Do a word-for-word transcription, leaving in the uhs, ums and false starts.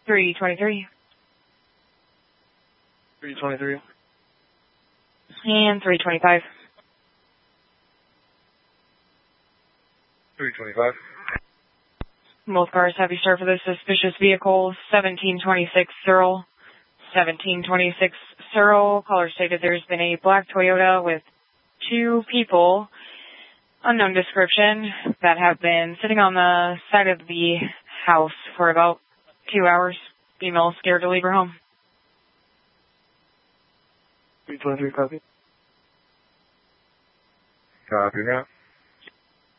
three twenty-three. three twenty-three. And three twenty-five. three twenty-five. Both cars have you start for this suspicious vehicle, seventeen twenty-six Searle. seventeen twenty-six Searle. Caller stated there's been a black Toyota with two people, unknown description, that have been sitting on the side of the house for about two hours. Female scared to leave her home. three twenty-three, copy. Copy now.